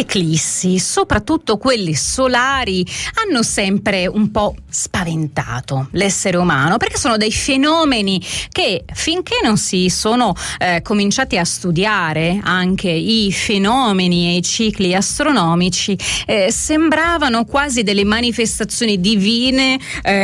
eclissi, soprattutto quelli solari, hanno sempre un po' spaventato l'essere umano, perché sono dei fenomeni che, finché non si sono cominciati a studiare anche i fenomeni e i cicli astronomici, sembravano quasi delle manifestazioni divine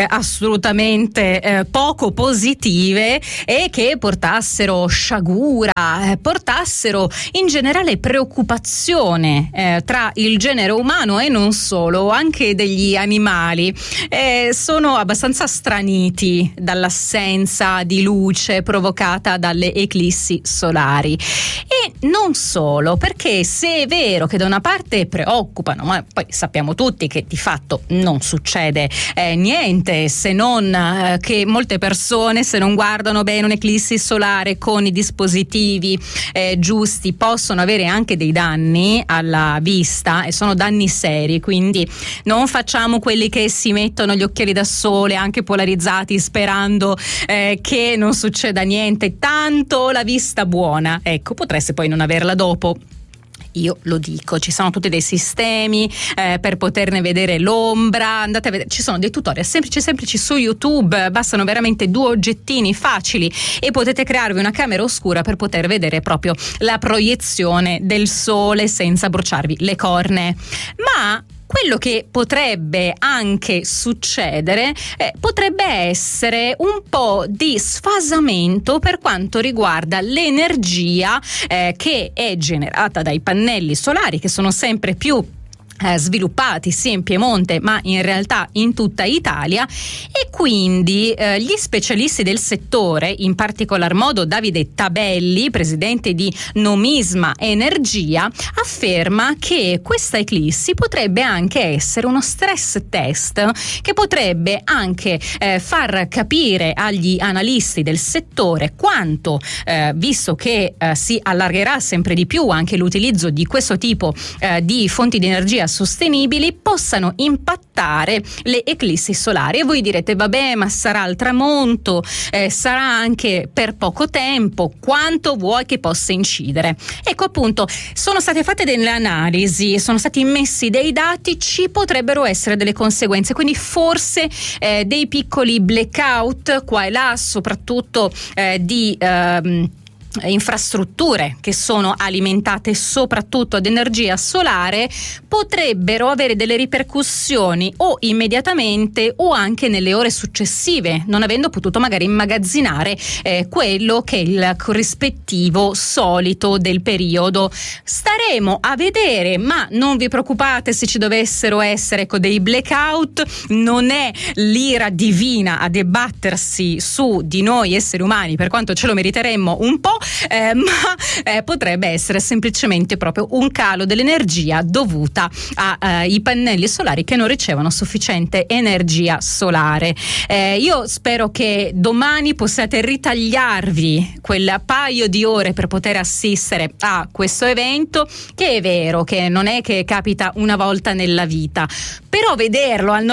assolutamente poco positive, e che portassero sciagura, portassero in generale preoccupazione tra il genere umano e non solo, anche degli animali. Sono abbastanza straniti dall'assenza di luce provocata dalle eclissi solari. E non solo, perché se è vero che da una parte preoccupano, ma poi sappiamo tutti che di fatto non succede niente, se non che molte persone, se non guardano bene un'eclissi solare con i dispositivi giusti, possono avere anche dei danni alla vista, e sono danni seri. Quindi non facciamo quelli che si mettono gli occhiali da sole anche polarizzati sperando che non succeda niente, tanto la vista buona. Ecco, potreste poi non averla dopo. Io lo dico, ci sono tutti dei sistemi per poterne vedere l'ombra. Andate a vedere, ci sono dei tutorial semplici su YouTube, bastano veramente 2 oggettini facili e potete crearvi una camera oscura per poter vedere proprio la proiezione del sole senza bruciarvi le cornee. Ma quello che potrebbe anche succedere potrebbe essere un po' di sfasamento per quanto riguarda l'energia che è generata dai pannelli solari, che sono sempre più sviluppati sia in Piemonte ma in realtà in tutta Italia, e quindi gli specialisti del settore, in particolar modo Davide Tabelli, presidente di Nomisma Energia, afferma che questa eclissi potrebbe anche essere uno stress test che potrebbe anche far capire agli analisti del settore quanto, visto che si allargherà sempre di più anche l'utilizzo di questo tipo di fonti di energia sostenibili, possano impattare le eclissi solari. E voi direte: vabbè, ma sarà al tramonto, sarà anche per poco tempo, quanto vuoi che possa incidere? Ecco, appunto, sono state fatte delle analisi, sono stati immessi dei dati, ci potrebbero essere delle conseguenze, quindi forse dei piccoli blackout qua e là, soprattutto di infrastrutture che sono alimentate soprattutto ad energia solare, potrebbero avere delle ripercussioni o immediatamente o anche nelle ore successive, non avendo potuto magari immagazzinare quello che è il corrispettivo solito del periodo. Staremo a vedere, ma non vi preoccupate se ci dovessero essere dei blackout, non è l'ira divina a dibattersi su di noi esseri umani, per quanto ce lo meriteremmo un po', ma potrebbe essere semplicemente proprio un calo dell'energia dovuta ai pannelli solari che non ricevono sufficiente energia solare. Io spero che domani possiate ritagliarvi quel paio di ore per poter assistere a questo evento, che è vero che non è che capita una volta nella vita, però vederlo al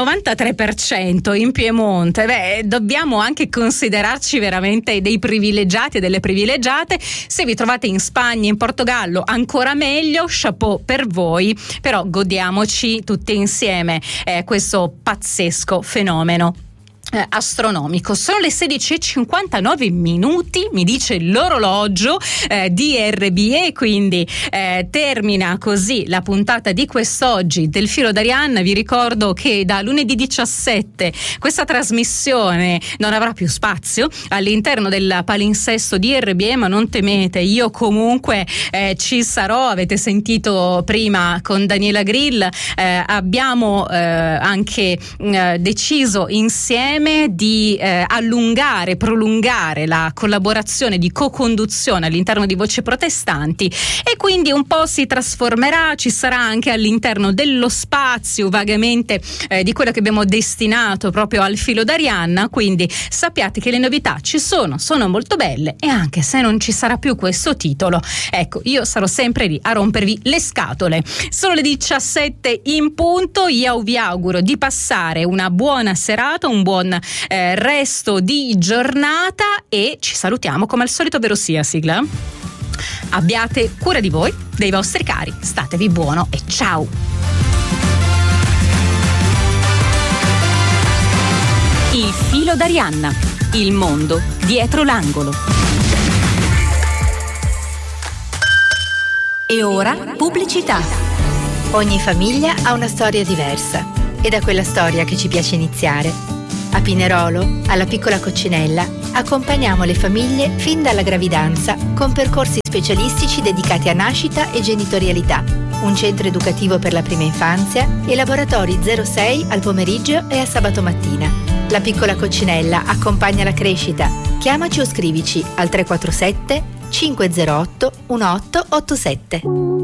93% in Piemonte, dobbiamo anche considerarci veramente dei privilegiati e delle privilegiate. Se vi trovate in Spagna, in Portogallo, ancora meglio, chapeau per voi, però godiamoci tutti insieme questo pazzesco fenomeno astronomico. Sono le 16:59, mi dice l'orologio di RBE, quindi termina così la puntata di quest'oggi del Filo d'Arianna. Vi ricordo che da lunedì 17 questa trasmissione non avrà più spazio all'interno del palinsesto di RBE, ma non temete, io comunque ci sarò. Avete sentito prima con Daniela Grill, abbiamo anche deciso insieme di prolungare la collaborazione di co-conduzione all'interno di Voci Protestanti, e quindi un po' si trasformerà, ci sarà anche all'interno dello spazio vagamente di quello che abbiamo destinato proprio al Filo d'Arianna. Quindi sappiate che le novità ci sono molto belle, e anche se non ci sarà più questo titolo, ecco, io sarò sempre lì a rompervi le scatole. Sono le 17 in punto, io vi auguro di passare una buona serata, un buon resto di giornata, e ci salutiamo come al solito, vero sia, sigla? Abbiate cura di voi, dei vostri cari, statevi buono e ciao! Il filo d'Arianna, il mondo dietro l'angolo. E ora pubblicità. Ogni famiglia ha una storia diversa e da quella storia che ci piace iniziare. A Pinerolo, alla Piccola Coccinella, accompagniamo le famiglie fin dalla gravidanza con percorsi specialistici dedicati a nascita e genitorialità, un centro educativo per la prima infanzia e laboratori 06 al pomeriggio e a sabato mattina. La Piccola Coccinella accompagna la crescita. Chiamaci o scrivici al 347 508 1887.